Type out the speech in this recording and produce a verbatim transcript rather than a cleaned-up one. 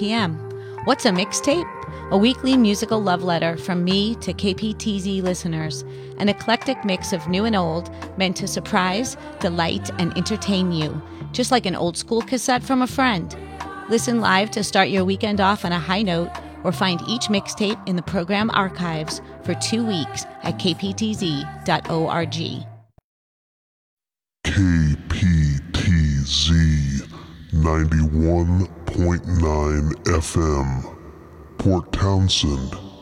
p.m. What's a mixtape? A weekly musical love letter from me to K P T Z listeners, an eclectic mix of new and old meant to surprise, delight, and entertain you, just like an old school cassette from a friend. Listen live to start your weekend off on a high note, or find each mixtape in the program archives for two weeks at k p t z dot org. K P T Z ninety-one point nine F M, Port Townsend,